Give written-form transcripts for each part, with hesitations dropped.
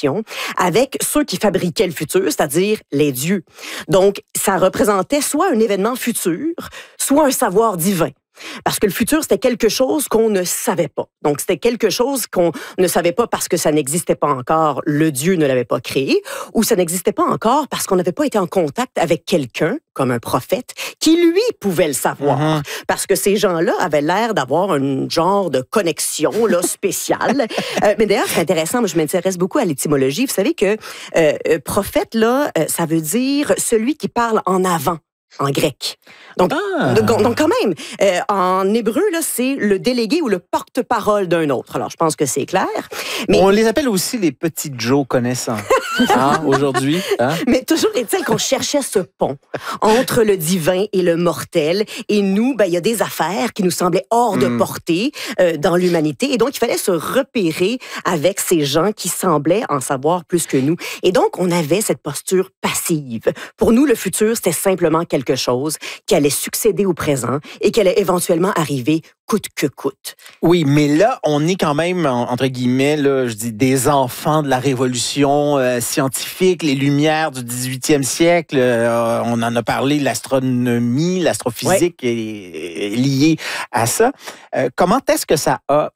relation avec ceux qui fabriquaient le futur, c'est-à-dire les dieux. Donc, ça représentait soit un événement futur, soit un savoir divin. Parce que le futur, c'était quelque chose qu'on ne savait pas. Donc, c'était quelque chose qu'on ne savait pas parce que ça n'existait pas encore, le Dieu ne l'avait pas créé, ou ça n'existait pas encore parce qu'on n'avait pas été en contact avec quelqu'un, comme un prophète, qui, lui, pouvait le savoir. Parce que ces gens-là avaient l'air d'avoir un genre de connexion là, spéciale. Mais d'ailleurs, c'est intéressant, moi, je m'intéresse beaucoup à l'étymologie. Vous savez que prophète, là, ça veut dire celui qui parle en avant. En grec. Donc quand même, en hébreu, là, c'est le délégué ou le porte-parole d'un autre. Alors, je pense que c'est clair. Mais... On les appelle aussi les petits Joe connaissants, aujourd'hui. Hein? Mais toujours est-il qu'on cherchait ce pont entre le divin et le mortel. Et nous, il y a des affaires qui nous semblaient hors de portée dans l'humanité. Et donc, il fallait se repérer avec ces gens qui semblaient en savoir plus que nous. Et donc, on avait cette posture passive. Pour nous, le futur, c'était simplement quelque chose qui allait succéder au présent et qui allait éventuellement arriver coûte que coûte. Oui, mais là, on est quand même, entre guillemets, là, je dis, des enfants de la révolution scientifique, les lumières du 18e siècle. On en a parlé, l'astronomie, l'astrophysique est liée à ça. Comment est-ce que ça a,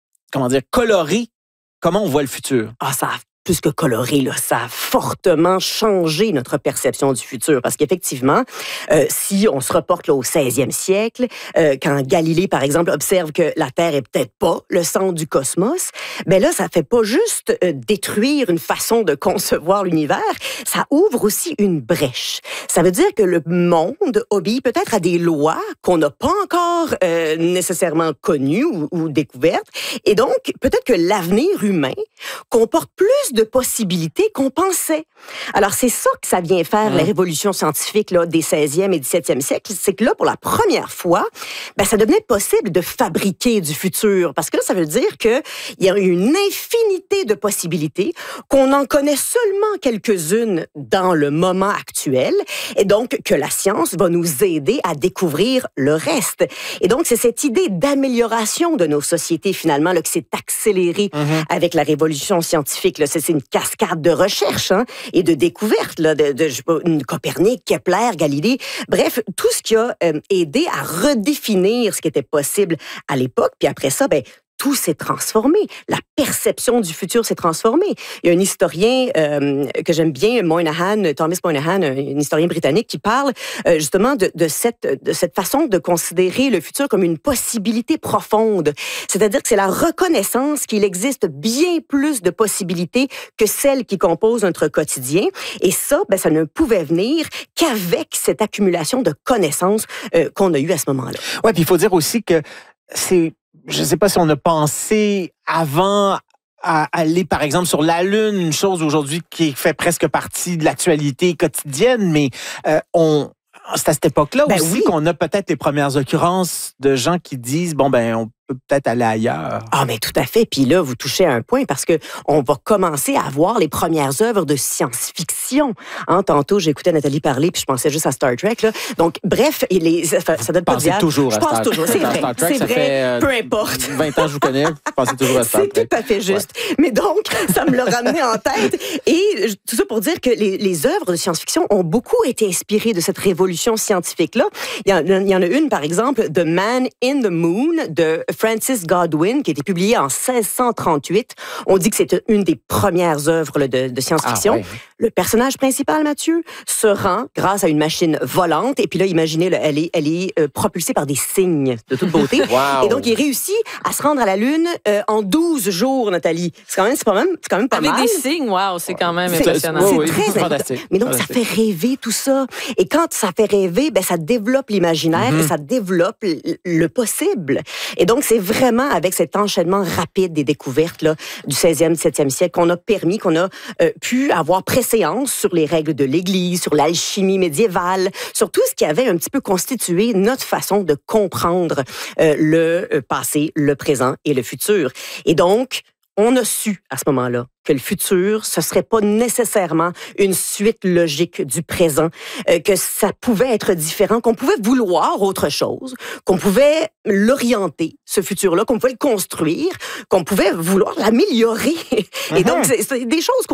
coloré comment on voit le futur? Ça a plus que coloré, là, ça a fortement changé notre perception du futur. Parce qu'effectivement, si on se reporte là, au 16e siècle, quand Galilée, par exemple, observe que la Terre est peut-être pas le centre du cosmos, là, ça fait pas juste détruire une façon de concevoir l'univers, ça ouvre aussi une brèche. Ça veut dire que le monde obéit peut-être à des lois qu'on n'a pas encore nécessairement connues ou découvertes. Et donc, peut-être que l'avenir humain comporte plus de possibilités qu'on pensait. Alors, c'est ça que ça vient faire, la révolution scientifique là, des 16e et 17e siècles. C'est que là, pour la première fois, ça devenait possible de fabriquer du futur. Parce que là, ça veut dire qu'il y a une infinité de possibilités, qu'on en connaît seulement quelques-unes dans le moment actuel, et donc que la science va nous aider à découvrir le reste. Et donc, c'est cette idée d'amélioration de nos sociétés, finalement, là, qui s'est accélérée avec la révolution scientifique. Là, c'est une cascade de recherche et de découvertes, là, je sais pas, Copernic, Kepler, Galilée. Bref, tout ce qui a aidé à redéfinir ce qui était possible à l'époque. Puis après ça, tout s'est transformé. La perception du futur s'est transformée. Il y a un historien que j'aime bien, Thomas Moynihan, un historien britannique, qui parle justement de cette façon de considérer le futur comme une possibilité profonde. C'est-à-dire que c'est la reconnaissance qu'il existe bien plus de possibilités que celles qui composent notre quotidien. Et ça, ça ne pouvait venir qu'avec cette accumulation de connaissances qu'on a eue à ce moment-là. Oui, puis il faut dire aussi que je ne sais pas si on a pensé avant à aller, par exemple, sur la Lune, une chose aujourd'hui qui fait presque partie de l'actualité quotidienne, mais c'est à cette époque-là aussi qu'on a peut-être les premières occurrences de gens qui disent, on peut peut-être aller ailleurs. Mais tout à fait. Puis là, vous touchez à un point parce que on va commencer à voir les premières œuvres de science-fiction. Tantôt, j'écoutais Nathalie parler puis je pensais juste à Star Trek. Là. Donc, bref, ça donne pas de dire. Toujours à Star Trek. Je pense toujours. C'est vrai. Star Trek, c'est ça vrai. Fait, peu importe. 20 ans que je vous connais, je pensais toujours à Star Trek. C'est tout à fait juste. Ouais. Mais donc, ça me l'a ramené en tête. Et tout ça pour dire que les œuvres de science-fiction ont beaucoup été inspirées de cette révolution scientifique-là. Il y en a une, par exemple, The Man in the Moon de Francis Godwin, qui a été publiée en 1638. On dit que c'est une des premières œuvres là, de science-fiction. Le personnage principal, Mathieu, se rend grâce à une machine volante. Et puis là, imaginez, là, elle est propulsée par des cygnes de toute beauté. Wow. Et donc, il réussit à se rendre à la Lune en 12 jours, Nathalie. C'est quand même pas mal. Avec des cygnes, c'est quand même impressionnant. C'est très fantastique. Mais donc, ça fait rêver tout ça. Et quand ça fait rêver, ça développe l'imaginaire et ça développe le possible. Et donc, c'est vraiment avec cet enchaînement rapide des découvertes là, du 16e, 17e siècle qu'on a pu avoir préséance sur les règles de l'Église, sur l'alchimie médiévale, sur tout ce qui avait un petit peu constitué notre façon de comprendre le passé, le présent et le futur. Et donc, on a su à ce moment-là que le futur, ce serait pas nécessairement une suite logique du présent, que ça pouvait être différent, qu'on pouvait vouloir autre chose, qu'on pouvait l'orienter, ce futur-là, qu'on pouvait le construire, qu'on pouvait vouloir l'améliorer. Et donc, c'est des choses